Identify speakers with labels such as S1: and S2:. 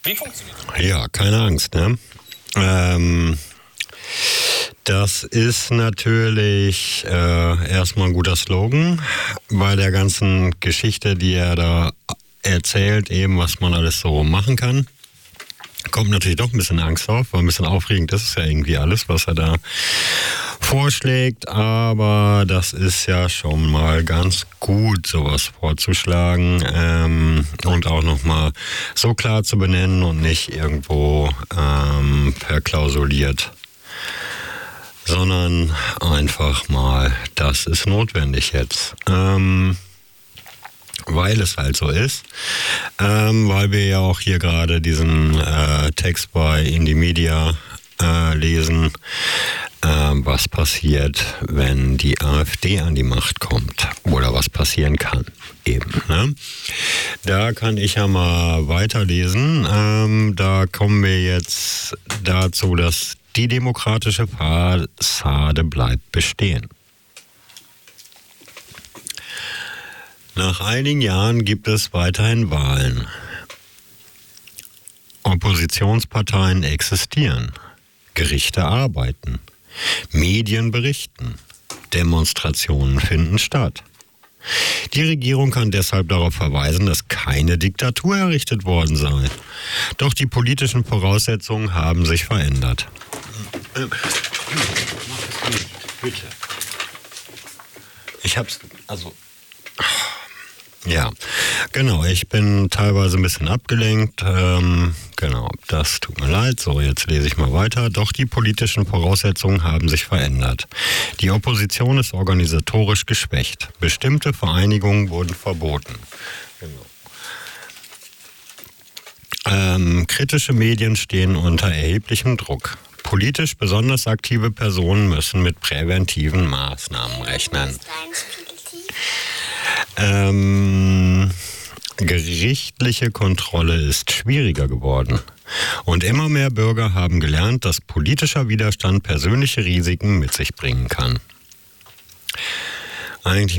S1: Wie funktioniert das?
S2: Ja, keine Angst, ne? Das ist natürlich erstmal ein guter Slogan bei der ganzen Geschichte, die er da erzählt, eben was man alles so machen kann. Kommt natürlich doch ein bisschen Angst auf, weil ein bisschen aufregend ist es ja irgendwie alles, was er da vorschlägt, aber das ist ja schon mal ganz gut, sowas vorzuschlagen und auch nochmal so klar zu benennen und nicht irgendwo verklausuliert, sondern einfach mal, das ist notwendig jetzt. Weil es halt so ist, weil wir ja auch hier gerade diesen Text bei Indie Media lesen, was passiert, wenn die AfD an die Macht kommt oder was passieren kann eben. Ne? Da kann ich ja mal weiterlesen. Da kommen wir jetzt dazu, dass die demokratische Fassade bleibt bestehen. Nach einigen Jahren gibt es weiterhin Wahlen. Oppositionsparteien existieren. Gerichte arbeiten. Medien berichten. Demonstrationen finden statt. Die Regierung kann deshalb darauf verweisen, dass keine Diktatur errichtet worden sei. Doch die politischen Voraussetzungen haben sich verändert. Bitte. Ich hab's, ja, genau, ich bin teilweise ein bisschen abgelenkt. Genau, das tut mir leid. So, jetzt lese ich mal weiter. Doch die politischen Voraussetzungen haben sich verändert. Die Opposition ist organisatorisch geschwächt. Bestimmte Vereinigungen wurden verboten. Genau. Kritische Medien stehen unter erheblichem Druck. Politisch besonders aktive Personen müssen mit präventiven Maßnahmen rechnen. Gerichtliche Kontrolle ist schwieriger geworden. Und immer mehr Bürger haben gelernt, dass politischer Widerstand persönliche Risiken mit sich bringen kann. Eigentlich